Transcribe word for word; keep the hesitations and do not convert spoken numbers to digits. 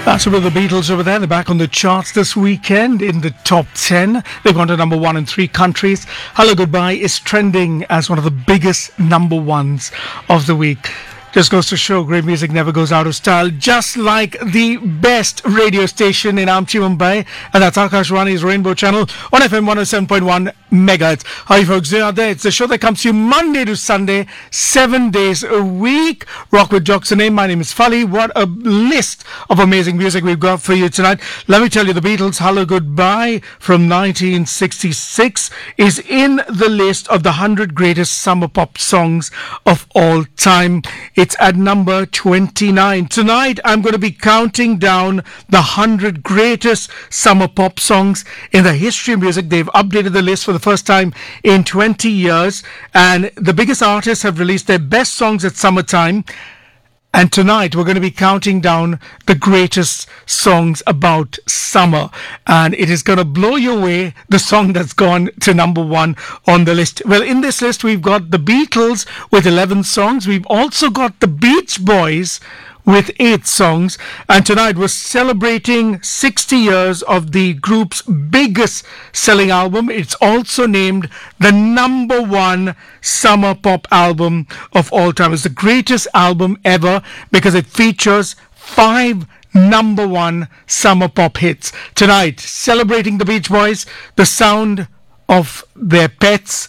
That's with the Beatles over there. They're back on the charts this weekend in the top ten. They've gone to number one in three countries. Hello Goodbye is trending as one of the biggest number ones of the week. Just goes to show great music never goes out of style, just like the best radio station in Amchi, Mumbai, and that's Akashwani's Rainbow Channel on F M one oh seven point one megahertz. Hi folks, they are there. It's the show that comes to you Monday to Sunday, seven days a week. Rock with Jocks and Name. My name is Fali. What a list of amazing music we've got for you tonight. Let me tell you, the Beatles' Hello Goodbye from nineteen sixty-six is in the list of the one hundred greatest summer pop songs of all time. It's at number twenty-nine. Tonight, I'm going to be counting down the one hundred greatest summer pop songs in the history of music. They've updated the list for the first time in twenty years. And the biggest artists have released their best songs at summertime. And tonight, we're going to be counting down the greatest songs about summer. And it is going to blow you away, the song that's gone to number one on the list. Well, in this list, we've got the Beatles with eleven songs. We've also got the Beach Boys with eight songs. And tonight, we're celebrating sixty years of the group's biggest selling album. It's also named the number one summer pop album of all time. It's the greatest album ever because it features five number one summer pop hits. Tonight, celebrating the Beach Boys, the sound of their pets,